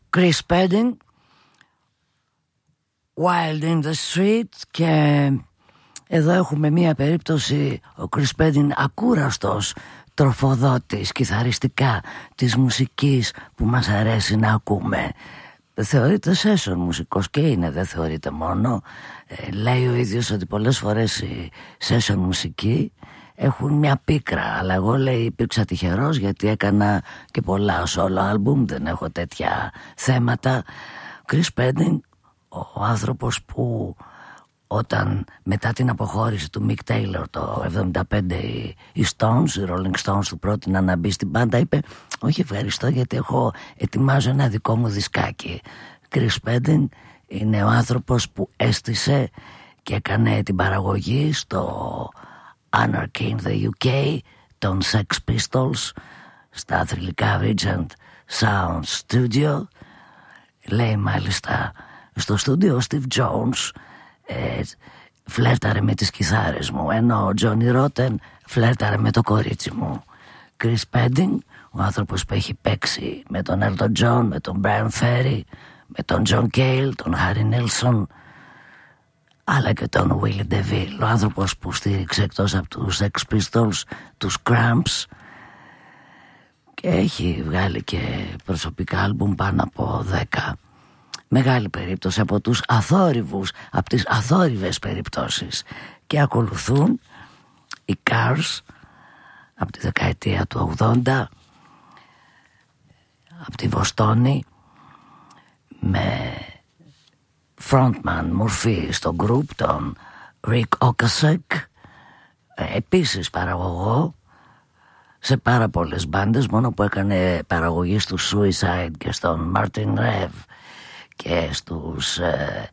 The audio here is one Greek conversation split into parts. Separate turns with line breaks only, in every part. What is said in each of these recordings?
Chris Spedding, Wild in the Street. Και εδώ έχουμε μία περίπτωση, ο Chris Spedding ακούραστος τροφοδότης κιθαριστικά της μουσικής που μας αρέσει να ακούμε. Θεωρείται session μουσικός και είναι, δεν θεωρείται μόνο. Λέει ο ίδιος ότι πολλές φορές οι session μουσικοί έχουν μια πίκρα, αλλά εγώ, λέει, υπήρξα τυχερός γιατί έκανα και πολλά solo album, δεν έχω τέτοια θέματα. Chris Spedding, ο άνθρωπος που όταν μετά την αποχώρηση του Mick Taylor το 1975 οι Stones, οι Rolling Stones του πρότειναν να μπει στην μπάντα, είπε όχι ευχαριστώ γιατί ετοιμάζω ένα δικό μου δισκάκι. Chris Spedding είναι ο άνθρωπος που έστησε και έκανε την παραγωγή στο Anarchy in the UK των Sex Pistols στα θρυλικά Regent Sound Studio. Λέει μάλιστα στο στούντιο ο Steve Jones φλέρταρε με τις κιθάρες μου, ενώ ο Johnny Rotten φλέρταρε με το κορίτσι μου. Chris Spedding, ο άνθρωπος που έχει παίξει με τον Elton John, με τον Brian Ferry, με τον John Cale, τον Harry Nilsson, αλλά και τον Willie DeVille, ο άνθρωπος που στήριξε εκτός από τους Sex Pistols τους Cramps και έχει βγάλει και προσωπικά άλμπουμ πάνω από 10. Μεγάλη περίπτωση από τους αθόρυβους, από τις αθόρυβες περιπτώσεις. Και ακολουθούν οι Cars από τη δεκαετία του 80 από τη Βοστόνη με frontman μορφή στο group τον Rick Ocasek, επίσης παραγωγό σε πάρα πολλές μπάντες, μόνο που έκανε παραγωγή στους Suicide και στον Martin Rev και στους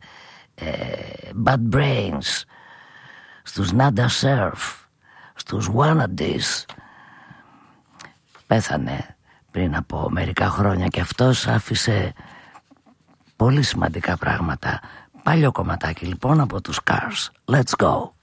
Bad Brains, στους Nada Surf, στους Wannadies. Πέθανε πριν από μερικά χρόνια και αυτός άφησε πολύ σημαντικά πράγματα. Παλιό κομματάκι λοιπόν από τους Cars. Let's go.